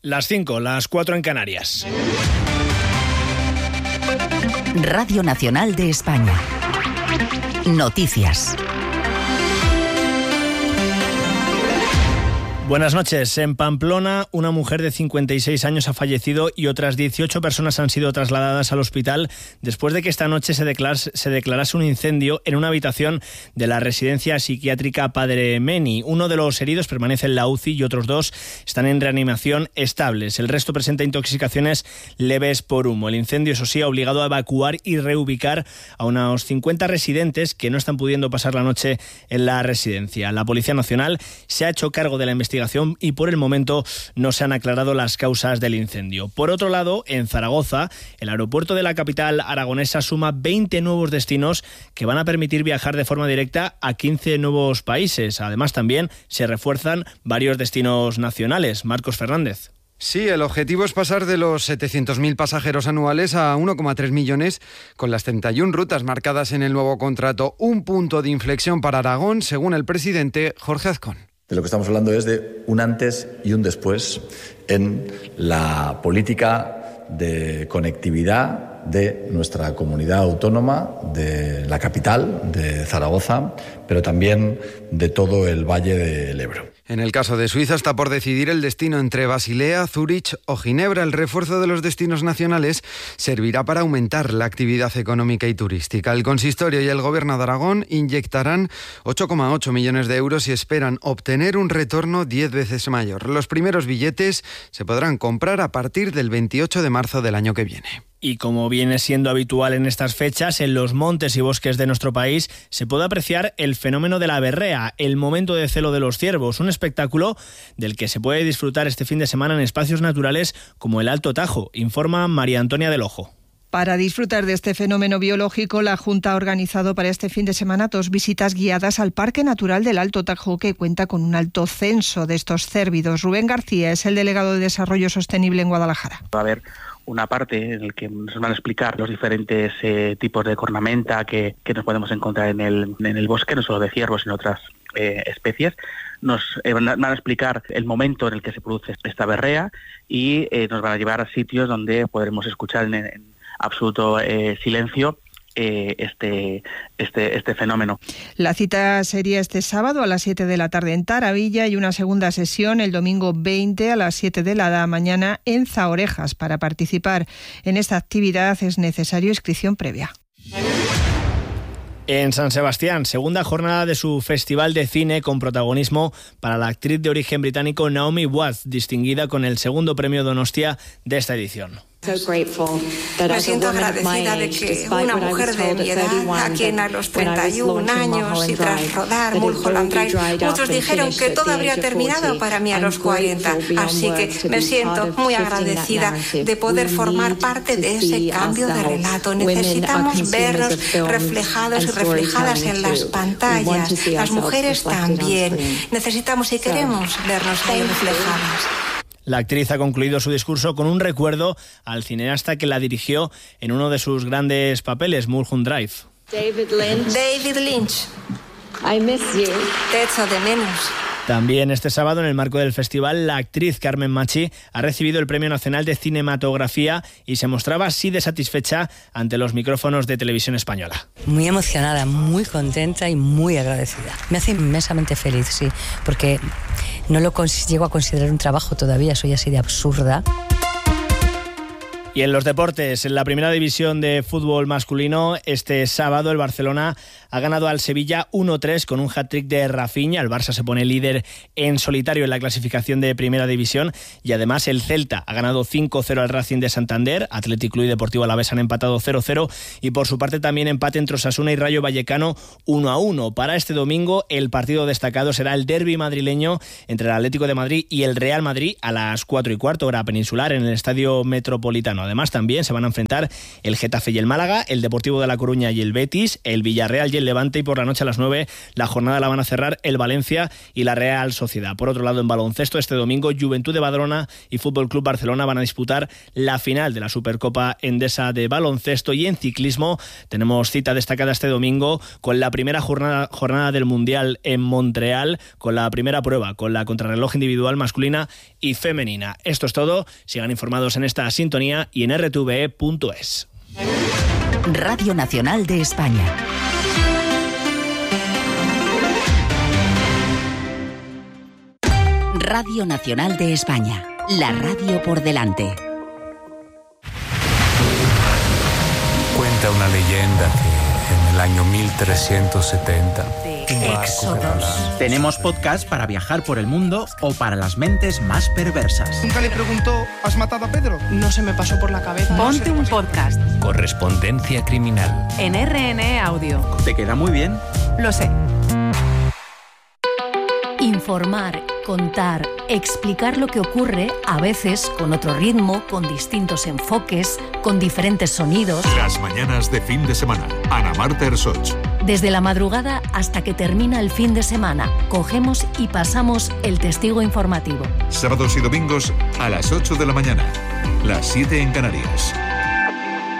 Las 5, las 4 en Canarias. Radio Nacional de España. Noticias. Buenas noches. En Pamplona, una mujer de 56 años ha fallecido y otras 18 personas han sido trasladadas al hospital después de que esta noche se declarase un incendio en una habitación de la residencia psiquiátrica Padre Meni. Uno de los heridos permanece en la UCI y otros 2 están en reanimación estables. El resto presenta intoxicaciones leves por humo. El incendio, eso sí, ha obligado a evacuar y reubicar a unos 50 residentes que no están pudiendo pasar la noche en la residencia. La Policía Nacional se ha hecho cargo de la investigación y por el momento no se han aclarado las causas del incendio. Por otro lado, en Zaragoza, el aeropuerto de la capital aragonesa suma 20 nuevos destinos que van a permitir viajar de forma directa a 15 nuevos países. Además, también se refuerzan varios destinos nacionales. Marcos Fernández. Sí, el objetivo es pasar de los 700.000 pasajeros anuales a 1,3 millones con las 31 rutas marcadas en el nuevo contrato. Un punto de inflexión para Aragón, según el presidente Jorge Azcón. De lo que estamos hablando es de un antes y un después en la política de conectividad de nuestra comunidad autónoma, de la capital, de Zaragoza, pero también de todo el Valle del Ebro. En el caso de Suiza está por decidir el destino entre Basilea, Zúrich o Ginebra. El refuerzo de los destinos nacionales servirá para aumentar la actividad económica y turística. El consistorio y el gobierno de Aragón inyectarán 8,8 millones de euros y esperan obtener un retorno 10 veces mayor. Los primeros billetes se podrán comprar a partir del 28 de marzo del año que viene. Y como viene siendo habitual en estas fechas, en los montes y bosques de nuestro país se puede apreciar el fenómeno de la berrea, el momento de celo de los ciervos, un espectáculo del que se puede disfrutar este fin de semana en espacios naturales como el Alto Tajo, informa María Antonia del Ojo. Para disfrutar de este fenómeno biológico, la Junta ha organizado para este fin de semana 2 visitas guiadas al Parque Natural del Alto Tajo, que cuenta con un alto censo de estos cérvidos. Rubén García es el delegado de Desarrollo Sostenible en Guadalajara. Va a haber una parte en la que nos van a explicar los diferentes tipos de cornamenta que nos podemos encontrar en el bosque, no solo de ciervos, sino otras especies. Nos van a explicar el momento en el que se produce esta berrea y nos van a llevar a sitios donde podremos escuchar en absoluto silencio este fenómeno. La cita sería este sábado a las 7 de la tarde en Taravilla y una segunda sesión el domingo 20 a las 7 de la mañana en Zaorejas. Para participar en esta actividad es necesario inscripción previa. En San Sebastián, segunda jornada de su festival de cine con protagonismo para la actriz de origen británico Naomi Watts, distinguida con el segundo premio Donostia de esta edición. Me siento agradecida de que una mujer de mi edad, a quien a los 31 años y tras rodar Mulholland Drive, muchos dijeron que todo habría terminado para mí a los 40. Así que me siento muy agradecida de poder formar parte de ese cambio de relato. Necesitamos vernos reflejados y reflejadas en las pantallas. Las mujeres también. Necesitamos y queremos vernos ahí reflejadas. La actriz ha concluido su discurso con un recuerdo al cineasta que la dirigió en uno de sus grandes papeles, Mulholland Drive. David Lynch. I miss you. Te echo de menos. También este sábado, en el marco del festival, la actriz Carmen Machi ha recibido el Premio Nacional de Cinematografía y se mostraba así de satisfecha ante los micrófonos de Televisión Española. Muy emocionada, muy contenta y muy agradecida. Me hace inmensamente feliz, sí, porque no lo llego a considerar un trabajo todavía, soy así de absurda. Y en los deportes, en la primera división de fútbol masculino, este sábado el Barcelona ha ganado al Sevilla 1-3 con un hat-trick de Rafinha. El Barça se pone líder en solitario en la clasificación de primera división y además el Celta ha ganado 5-0 al Racing de Santander. Athletic Club y Deportivo Alavés han empatado 0-0 y por su parte también empate entre Osasuna y Rayo Vallecano 1-1. Para este domingo el partido destacado será el derbi madrileño entre el Atlético de Madrid y el Real Madrid a las 4:15 hora peninsular en el Estadio Metropolitano. Además, también se van a enfrentar el Getafe y el Málaga, el Deportivo de La Coruña y el Betis, el Villarreal y el Levante, y por la noche a las 9 la jornada la van a cerrar el Valencia y la Real Sociedad. Por otro lado, en baloncesto, este domingo Juventud de Badalona y Fútbol Club Barcelona van a disputar la final de la Supercopa Endesa de baloncesto. Y en ciclismo tenemos cita destacada este domingo con la primera jornada del Mundial en Montreal, con la primera prueba, con la contrarreloj individual masculina y femenina. Esto es todo. Sigan informados en esta sintonía y en rtve.es. Radio Nacional de España. Radio Nacional de España. La radio por delante. Cuenta una leyenda que en el año 1370... Éxodos. Tenemos podcast para viajar por el mundo o para las mentes más perversas. Nunca le preguntó, ¿has matado a Pedro? No se me pasó por la cabeza. Ponte un podcast. Correspondencia criminal. En RNE Audio. ¿Te queda muy bien? Lo sé. Informar, contar, explicar lo que ocurre, a veces con otro ritmo, con distintos enfoques, con diferentes sonidos. Las mañanas de fin de semana. Ana Marta Ersoch. Desde la madrugada hasta que termina el fin de semana, cogemos y pasamos el testigo informativo. Sábados y domingos a las 8 de la mañana, las 7 en Canarias.